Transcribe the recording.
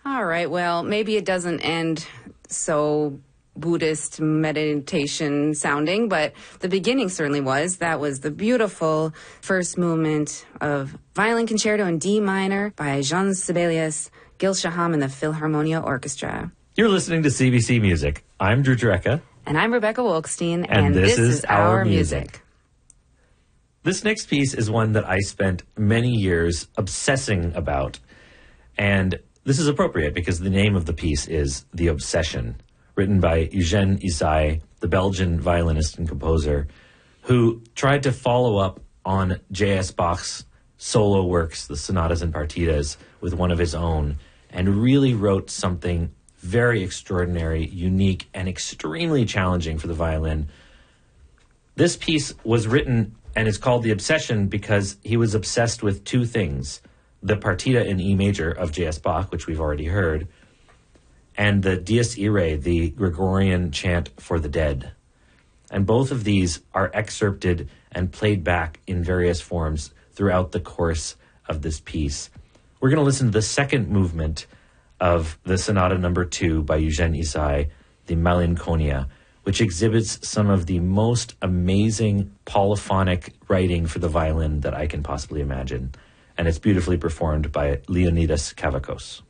All right, well, maybe it doesn't end so Buddhist meditation sounding, but the beginning certainly was. That was the beautiful first movement of Violin Concerto in D minor by Jean Sibelius, Gil Shaham and the Philharmonia Orchestra. You're listening to CBC Music. I'm Drew Jureka. And I'm Rebecca Wilkstein, and this is Our Music. Music. This next piece is one that I spent many years obsessing about, and this is appropriate because the name of the piece is The Obsession, written by Eugène Ysaÿe, the Belgian violinist and composer, who tried to follow up on J.S. Bach's solo works, the sonatas and partitas, with one of his own, and really wrote something very extraordinary, unique, and extremely challenging for the violin. This piece was written and is called The Obsession because he was obsessed with two things: the partita in E major of J.S. Bach, which we've already heard, and the Dies Irae, the Gregorian chant for the dead. And both of these are excerpted and played back in various forms throughout the course of this piece. We're going to listen to the second movement of the Sonata No. 2 by Eugène Ysaÿe, the Malinconia, which exhibits some of the most amazing polyphonic writing for the violin that I can possibly imagine. And it's beautifully performed by Leonidas Kavakos.